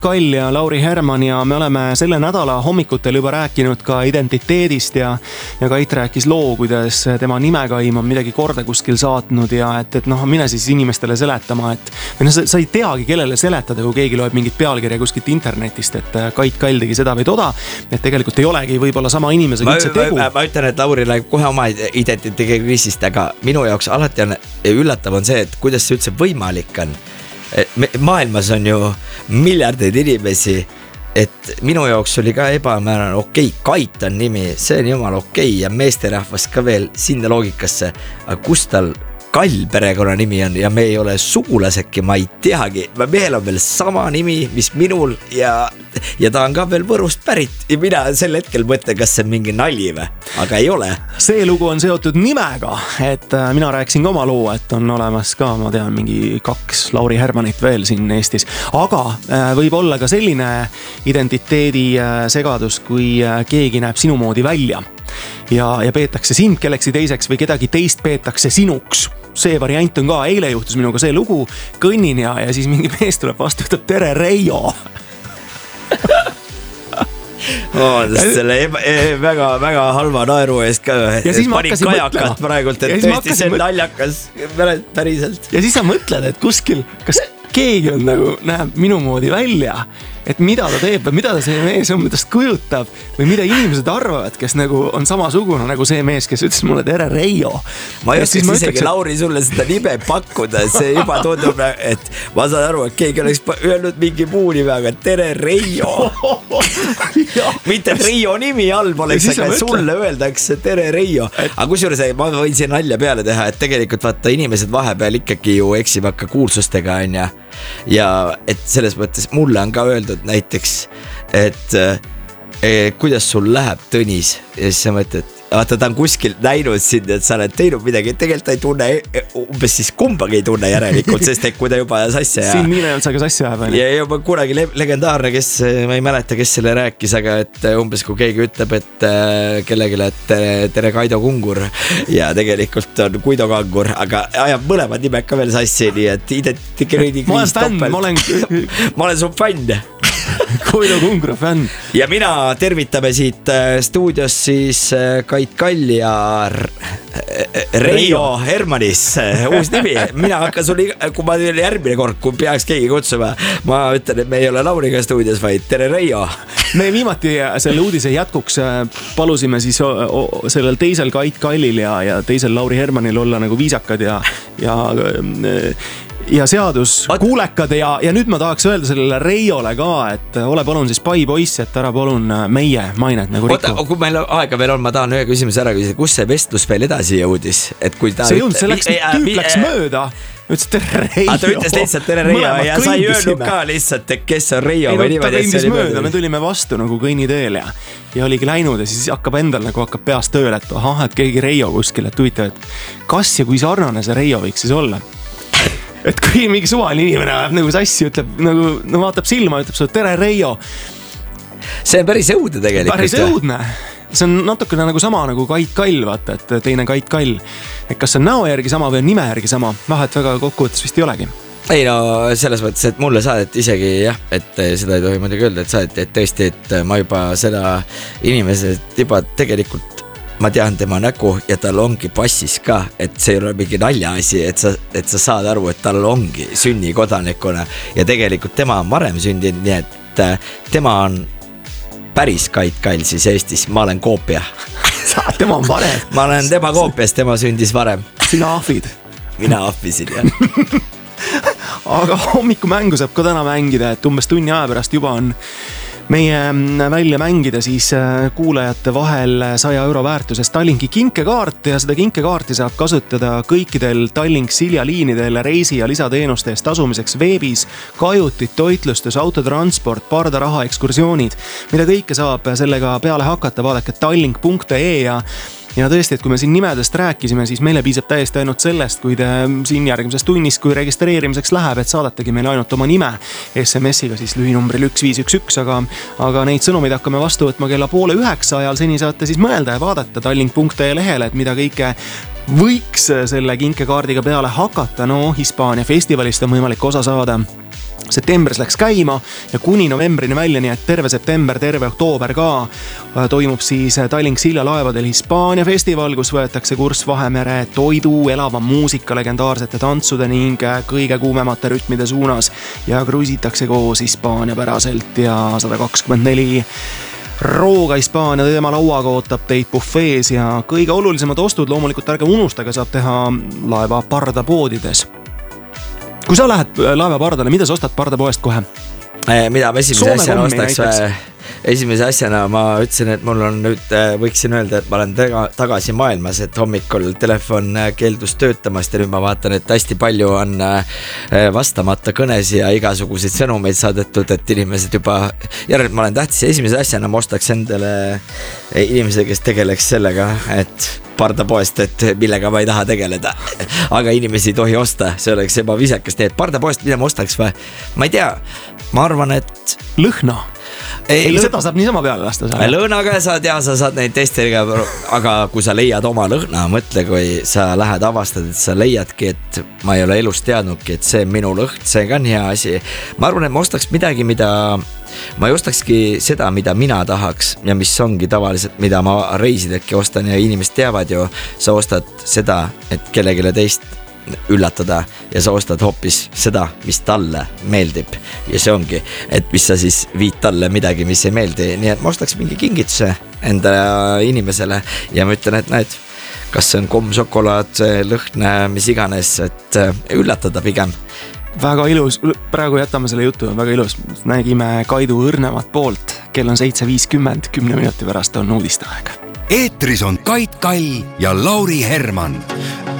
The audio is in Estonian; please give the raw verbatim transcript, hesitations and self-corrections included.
Kall ja Lauri Herman ja me oleme selle nädala hommikutel juba rääkinud ka identiteedist ja, ja Kait rääkis loo, kuidas tema nimekaim on midagi korda kuskil saatnud ja et, et noh, mine siis inimestele seletama, et või noh, sa, sa ei teagi, kellele seletada, kui keegi loeb mingit pealkirja kuskilt internetist, et Kait Kall tegi seda või toda, et tegelikult ei olegi võib-olla sama inimesega üldse tegu. Ma, ma ütlen, et Lauri läheb kohe oma identiteedikriisist, aga minu jaoks alati on üllatav on see, et kuidas see üldse võimalik on. Maailmas on ju miljardeid inimesi, et minu jaoks oli ka ebamäärane, okei, okay, Kait on nimi, see on jumal okei okay, ja meesterahvas ka veel sinna loogikasse, aga kus tal Kall perekonna nimi on ja me ei ole sugulasedki, ma ei teagi, mehel on veel sama nimi, mis minul ja, ja ta on ka veel Võrust pärit ja mina sel hetkel mõtlen, kas see on mingi nali või, aga ei ole. See lugu on seotud nimega, et mina rääkisin ka oma loo, et on olemas ka, ma tean, mingi kaks Lauri Hermanit veel siin Eestis, aga võib olla ka selline identiteedi segadus, kui keegi näeb sinu moodi välja ja, ja peetakse sind kelleksi teiseks või kedagi teist peetakse sinuks. See variant on ka, eile juhtus minuga see lugu, kõnnin ja, ja siis mingi mees tuleb vastu, ütleb tere Reijo. Oh, selle eba, väga, väga halva naeru eest ka. Ja siis ma hakkasin mõtlema. Praegult, et tõesti see mõt... naljakas päriselt. Ja siis sa mõtled, et kuskil, kas keegi on nagu, näeb minu moodi välja, et mida ta teeb või mida ta see mees on, mida ta kujutab või mida inimesed arvavad, kes nagu on samasugune nagu see mees, kes ütles mulle tere Reijo. Ma ei oskaks isegi et... Lauri sulle seda nime pakkuda, see juba tundub, et ma saan aru, et keegi oleks öelnud mingi muu nime, aga tere Reijo. Mitte Reijo nimi all poleks, aga sulle öeldakse tere Reijo. Et... aga kusjuures ma võin siin nalja peale teha, et tegelikult vaata inimesed vahepeal ikkagi ju eksib hakka kuulsustega on ja, ja et selles mõttes mulle on ka öeldud näiteks, et eh, kuidas sul läheb Tõnis ja siis sa mõtled, vaata ta on kuskil näinud sind, et sa oled teinud midagi, tegelikult ta ei tunne, umbes siis kumbagi ei tunne järelikult, sest et kui ta juba sassi ja siin miine on sa ka sassi ajab ja juba kunagi le- legendaarne, kes ma ei mäleta, kes selle rääkis, aga et umbes kui keegi ütleb, et kellegile, et tere, tere Kaido Kungur ja tegelikult on Kuido Kangur, aga ajab mõlemad nimed ka veel sassi, nii et identiteedi ma olen fänn, ma olen ma olen su fänn Kuido Kungro fänn. Ja mina tervitame siit stuudios siis Kait Kall ja Reijo Hermanis, uus nimi. Mina hakkan sul, kui ma teile järgmine kord, kui peaks keegi kutsuma, ma ütlen, et me ei ole Lauriga stuudios, vaid tere Reijo. Me viimati selle uudise jätkuks palusime siis sellel teisel Kait Kallil ja, ja teisel Lauri Hermanil olla nagu viisakad ja, ja ja seadus kuulekad ja, ja nüüd ma tahaks öelda sellele Reiole ka, et ole palun siis pai poiss, et ära palun meie mainet nagu riku. Oota, kui meil aega veel on, ma tahan ühe küsimuse ära küsida, kus see vestlus veel edasi jõudis? Et kui ta see jõud, see läks, tüüp läks mööda, ütles tere Reijo. Ta ütles lihtsalt tere Reijo ja sa ei öelnud ka lihtsalt, et kes on Reijo või niimoodi. Ta kõndis mööda, me tulime vastu nagu kõnniteel ja, ja oligi läinud ja siis hakkab endal nagu hakkab peast tööle, et ahah, et keegi Reijo kuskil, et huvitav, et kas ja kui sarnane see Reijo võiks siis olla? Et kui mingi suvaline inimene läheb nagu sassi, ütleb, nagu, no vaatab silma, ütleb sulle tere Reijo. See on päris õudne tegelikult. Päris õudne. See on natukene nagu sama nagu Kait Kall, vaata, et teine Kait Kall. Et kas see on näo järgi sama või on nime järgi sama? Vahet väga kokkuvõttes vist ei olegi. Ei no selles mõttes, et mulle saadeti isegi jah, et seda ei tohi muidugi öelda, et saadeti, et tõesti, et ma juba seda inimesed juba tegelikult ma tean tema nägu ja tal ongi passis ka, et see ei ole mingi nalja asi, et sa, et sa saad aru, et tal ongi sünnikodanikuna ja tegelikult tema on varem sündinud, nii et tema on päris Kait Kall siis Eestis, ma olen koopia. Tema on varem. Ma olen tema koopias, tema sündis varem. Sina ahvid. Mina ahvisin, jah. Aga hommikumängu saab ka täna mängida, et umbes tunni aja pärast juba on meie välja mängida siis kuulajate vahel saja euro väärtuses Tallinki kinkekaart ja seda kinkekaarti saab kasutada kõikidel Tallink Silja liinidel reisi- ja lisateenuste eest tasumiseks veebis, kajutid, toitlustus, autotransport, pardaraha, ekskursioonid, mida kõike saab sellega peale hakata, vaadake tallink punkt ee ja Ja tõesti, et kui me siin nimedest rääkisime, siis meile piisab täiesti ainult sellest, kui te siin järgmises tunnis, kui registreerimiseks läheb, et saadategi meile ainult oma nime S M S-iga siis lühinumbril üks viis üks üks, aga, aga neid sõnumeid hakkame vastu võtma kella poole üheksa ajal, seni saate siis mõelda ja vaadata tallink punkt ee lehele, et mida kõike võiks selle kinkekaardiga peale hakata. No Hispaania festivalist on võimalik osa saada septembris läks käima ja kuni novembrini välja, nii et terve september, terve oktoober ka toimub siis Tallink Silja laevadel Hispaania festival, kus võetakse kurss Vahemere toidu, elava muusika, legendaarsete tantsude ning kõige kuumemate rütmide suunas ja kruiisitakse koos Hispaania päraselt ja sada kakskümmend neli rooga Hispaania teema lauaga ootab teid bufees ja kõige olulisemad ostud loomulikult ärge unustage, saab teha laeva pardapoodides. Kui sa lähed laeva pardale, mida sa ostad pardapoest kohe? Mida ma esimese Soome asjana ostaks? Esimese asjana ma ütlesin, et mul on nüüd, võiksin öelda, et ma olen tagasi maailmas, et hommikul telefon keeldus töötamast ja nüüd ma vaatan, et hästi palju on vastamata kõnes ja igasuguseid sõnumeid saadetud, et inimesed juba, järelikult ma olen tähtis ja esimese asjana ma ostaks endale inimese, kes tegeleks sellega, et pardapoest, et millega ma ei taha tegeleda. Aga inimesi ei tohi osta, see oleks ebaviisakas. Nii et pardapoest, mida ma ostaks või? Ma ei tea, ma arvan, et... Lõhna. Ei, ei, seda saab niisama peale lasta. Lõhnaga saad ja sa saad neid testiriga, aga kui sa leiad oma lõhna, mõtle, kui sa lähed avastad, et sa leiadki, et ma ei ole elus teadnudki, et see minu lõht, see ka on hea asi. Ma arvan, et ma ostaks midagi, mida... Ma ei ostakski seda, mida mina tahaks ja mis ongi tavaliselt, mida ma reisideki ostan ja inimesed teavad ju, sa ostad seda, et kellegile teist üllatada ja sa ostad hoopis seda, mis talle meeldib ja see ongi, et mis sa siis viid talle midagi, mis ei meeldi, nii et ma ostaks mingi kingituse enda inimesele ja ma ütlen, et näed, kas see on komm, šokolaad, lõhn, mis iganes, et üllatada pigem. Väga ilus, praegu jätame selle jutu, väga ilus. Nägime Kaidu õrnemat poolt, kell on seitse viiskümmend, kümne minuti pärast on uudiste aeg. Eetris on Kait Kall ja Lauri Herman.